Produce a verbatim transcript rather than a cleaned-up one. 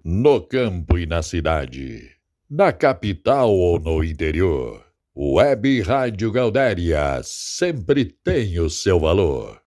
No campo e na cidade, na capital ou no interior, Web Rádio Gaudéria sempre tem o seu valor.